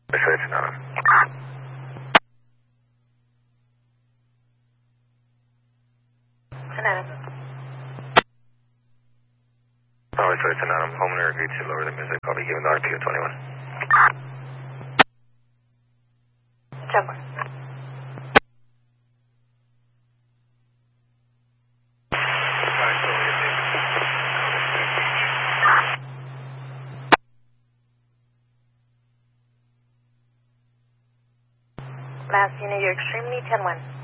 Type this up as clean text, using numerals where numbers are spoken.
Sorry, it's not. Oh, sorry, it's not. Homeowner agreed to lower the music. I'll be giving the RPO 21. Jump. Last unit, you're extremely 10-1.